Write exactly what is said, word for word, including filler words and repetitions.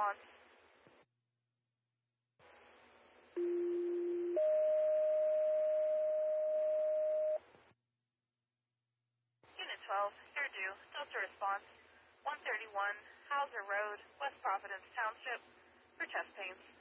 response. Unit twelve, here due. Delta response. one thirty-one Hauser Road, West Providence Township, for chest pains.